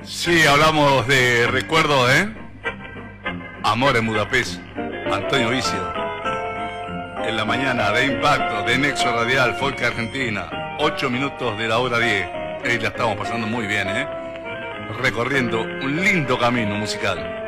Sí, hablamos de recuerdos, ¿eh? Amor en Budapest, Antonio Vicio. En la mañana de Impacto, de Nexo Radial, Folk Argentina, 8 minutos de la hora 10. Ahí la estamos pasando muy bien, ¿eh? Recorriendo un lindo camino musical.